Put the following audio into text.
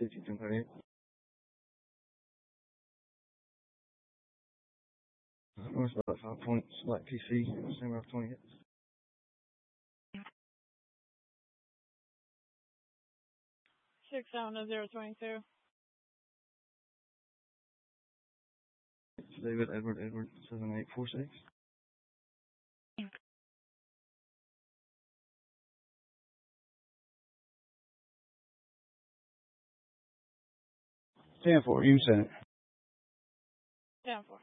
50 1038. North about 5 points, Black PC, same off 20 hits. 67022. David Edward 7846. Stand for you, Senate. Stand for.